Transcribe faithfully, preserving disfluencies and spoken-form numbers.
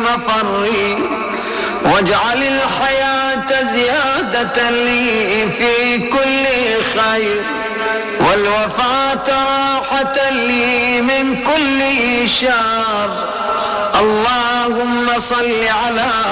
مفري، واجعل الحياة زيادة لي في كل خير، والوفاة راحة لي من كل شر. اللهم صل على